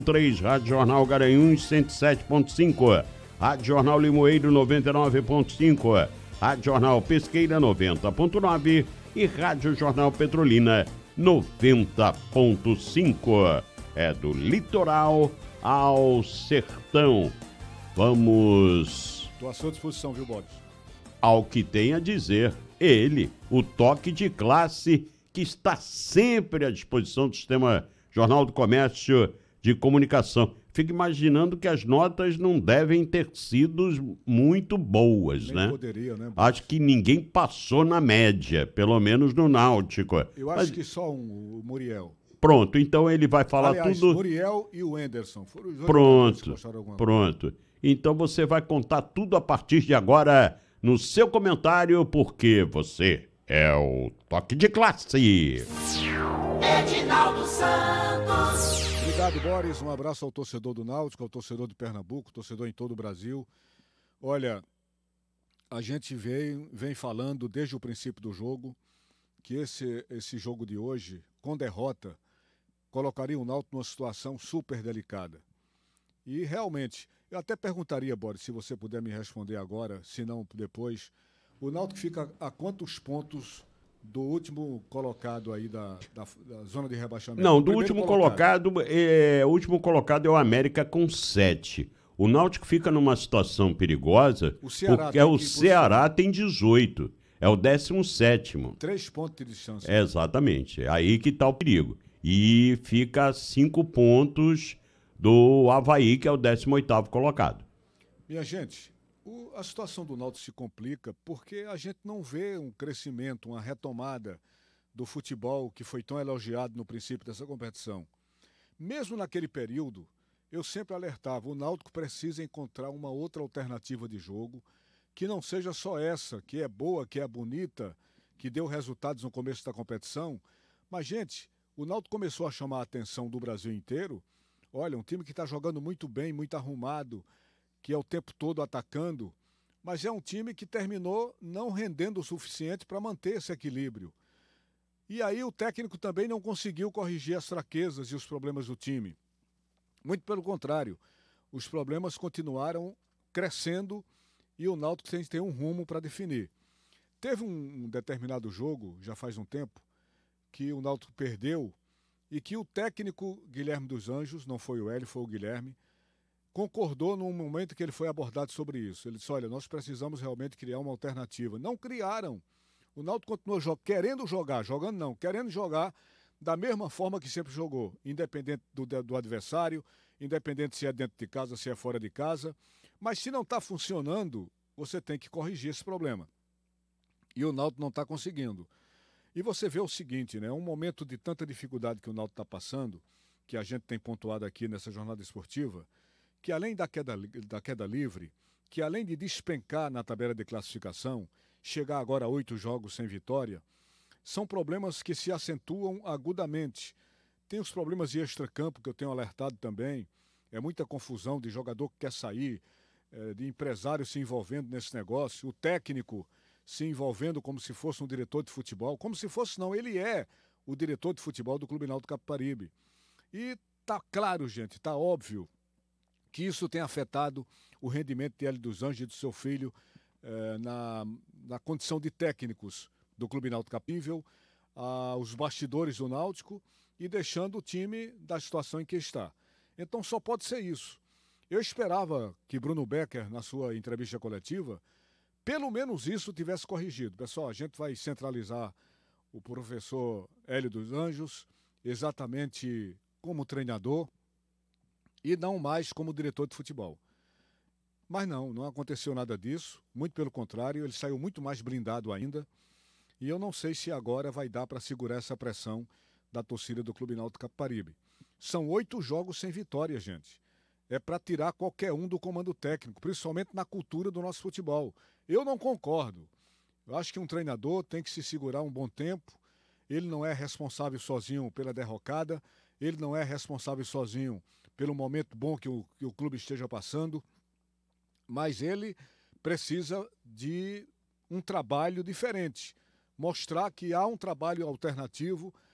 3, Rádio Jornal Garanhuns 107.5, Rádio Jornal Limoeiro 99.5, Rádio Jornal Pesqueira 90.9 e Rádio Jornal Petrolina 90.5. É do litoral ao sertão. Vamos... Estou à sua disposição, viu, Boris? Ao que tem a dizer, ele, o toque de classe que está sempre à disposição do Sistema Jornal do Comércio de Comunicação. Fico imaginando que as notas não devem ter sido muito boas, Nem né? Poderia, né? Acho que ninguém passou na média, pelo menos no Náutico. Eu acho que só o Muriel. Pronto, então ele vai falar Aliás, tudo... Muriel e o Anderson. Foram os dois Pronto, que postaram alguma pronto. Então você vai contar tudo a partir de agora no seu comentário, porque você é o toque de classe. Edinaldo Santos. Obrigado, Boris. Um abraço ao torcedor do Náutico, ao torcedor de Pernambuco, torcedor em todo o Brasil. Olha, a gente vem falando desde o princípio do jogo que esse jogo de hoje, com derrota, colocaria o Náutico numa situação super delicada. E realmente, eu até perguntaria, Boris, se você puder me responder agora, se não depois, o Náutico fica a quantos pontos do último colocado aí da zona de rebaixamento? Não, do último colocado, o último colocado é o América com 7. O Náutico fica numa situação perigosa, porque o Ceará tem 18. É o 17º. 3 pontos de distância. Exatamente. É aí que está o perigo. E fica a 5 pontos do Avaí, que é o 18º colocado. Minha gente, a situação do Náutico se complica porque a gente não vê um crescimento, uma retomada do futebol que foi tão elogiado no princípio dessa competição. Mesmo naquele período, eu sempre alertava, o Náutico precisa encontrar uma outra alternativa de jogo que não seja só essa, que é boa, que é bonita, que deu resultados no começo da competição. Mas, gente, o Náutico começou a chamar a atenção do Brasil inteiro. Olha, um time que está jogando muito bem, muito arrumado, que é o tempo todo atacando, mas é um time que terminou não rendendo o suficiente para manter esse equilíbrio. E aí o técnico também não conseguiu corrigir as fraquezas e os problemas do time. Muito pelo contrário, os problemas continuaram crescendo e o Náutico tem um rumo para definir. Teve um determinado jogo, já faz um tempo, que o Náutico perdeu e que o técnico Guilherme dos Anjos, não foi o Hélio, foi o Guilherme, concordou num momento que ele foi abordado sobre isso. Ele disse, olha, nós precisamos realmente criar uma alternativa. Não criaram. O Náutico continuou querendo jogar, jogando não, querendo jogar da mesma forma que sempre jogou, independente do adversário, independente se é dentro de casa, se é fora de casa. Mas se não está funcionando, você tem que corrigir esse problema. E o Náutico não está conseguindo. E você vê o seguinte, né? Um momento de tanta dificuldade que o Náutico está passando, que a gente tem pontuado aqui nessa jornada esportiva, que além da queda livre, que além de despencar na tabela de classificação, chegar agora a 8 jogos sem vitória, são problemas que se acentuam agudamente. Tem os problemas de extracampo que eu tenho alertado também, é muita confusão de jogador que quer sair, de empresário se envolvendo nesse negócio, o técnico se envolvendo como se fosse um diretor de futebol, como se fosse não, ele é o diretor de futebol do Clube Náutico Capibaribe. E tá claro, gente, tá óbvio que isso tem afetado o rendimento de Hélio dos Anjos e do seu filho na condição de técnicos do Clube Náutico Capível, os bastidores do Náutico e deixando o time da situação em que está. Então só pode ser isso. Eu esperava que Bruno Becker, na sua entrevista coletiva, pelo menos isso tivesse corrigido. Pessoal, a gente vai centralizar o professor Hélio dos Anjos exatamente como treinador e não mais como diretor de futebol. Mas não aconteceu nada disso, muito pelo contrário, ele saiu muito mais blindado ainda, e eu não sei se agora vai dar para segurar essa pressão da torcida do Clube Náutico Capibaribe. São 8 jogos sem vitória, gente. É para tirar qualquer um do comando técnico, principalmente na cultura do nosso futebol. Eu não concordo. Eu acho que um treinador tem que se segurar um bom tempo, ele não é responsável sozinho pela derrocada, ele não é responsável sozinho pelo momento bom que o clube esteja passando, mas ele precisa de um trabalho diferente, mostrar que há um trabalho alternativo